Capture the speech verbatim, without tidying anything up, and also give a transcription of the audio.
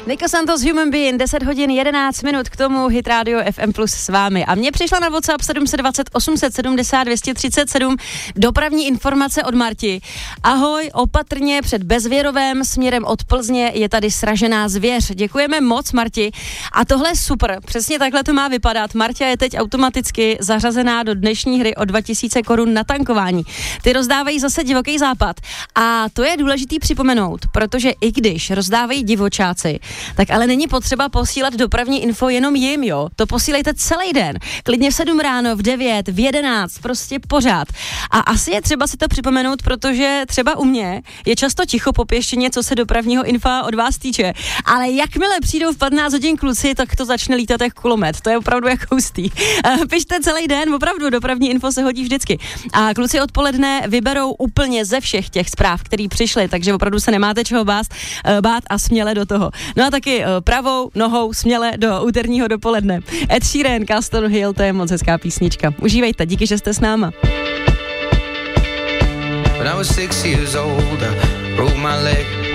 Nico Santos, Human Being, deset hodin jedenáct minut, k tomu Hit Radio F M Plus s vámi. A mně přišla na WhatsApp sedm set dvacet osm set sedmdesát dvě stě třicet sedm dopravní informace od Marti. Ahoj, opatrně před Bezvěrovém směrem od Plzně je tady sražená zvěř. Děkujeme moc, Marti. A tohle je super, přesně takhle to má vypadat. Marta je teď automaticky zařazená do dnešní hry o dva tisíce korun na tankování. Ty rozdávají zase Divoký západ. A to je důležitý připomenout, protože i když rozdávají divočáci, tak ale není potřeba posílat dopravní info jenom jim, jo. To posílejte celý den. Klidně v sedm ráno, v devět, v jedenáct, prostě pořád. A asi je třeba si to připomenout, protože třeba u mě je často ticho po pěštině, co se dopravního infa od vás týče. Ale jakmile přijdou v patnáct hodin kluci, tak to začne lítat jak kulomet. To je opravdu jako hustý. Pište celý den, opravdu dopravní info se hodí vždycky. A kluci odpoledne vyberou úplně ze všech těch zpráv, které přišly, takže opravdu se nemáte čeho bát, bát a směle do toho. No a taky pravou nohou směle do úterního dopoledne. Ed Sheeran, Castle Hill, to je moc hezká písnička. Užívejte, díky, že jste s náma. When I was six years old, I broke my leg.